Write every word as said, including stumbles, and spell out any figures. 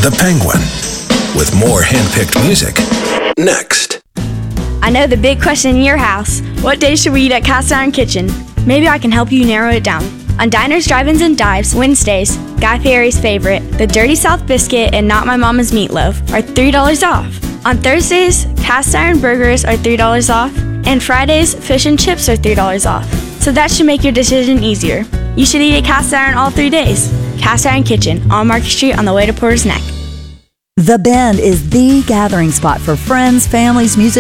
The Penguin, with more hand-picked music. Next. I know the big question in your house. What day should we eat at Cast Iron Kitchen? Maybe I can help you narrow it down. On Diners, Drive-Ins, and Dives, Wednesdays, Guy Fieri's favorite, the Dirty South Biscuit and Not My Mama's Meatloaf, are three dollars off. On Thursdays, Cast Iron Burgers are three dollars off, and Fridays, Fish and Chips are three dollars off. So that should make your decision easier. You should eat at Cast Iron all three days. Cast Iron Kitchen, on Market Street on the way to Porter's Neck. The Bend is the gathering spot for friends, families, musicians,